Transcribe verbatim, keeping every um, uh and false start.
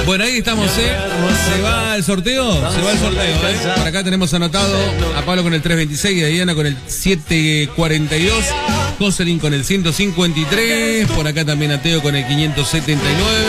Bueno, ahí estamos, ¿eh? ¿Se va el sorteo? Se va el sorteo, ¿eh? Por acá tenemos anotado a Pablo con el trescientos veintiséis, a Diana con el setecientos cuarenta y dos, Jocelyn con el ciento cincuenta y tres, por acá también a Teo con el quinientos setenta y nueve.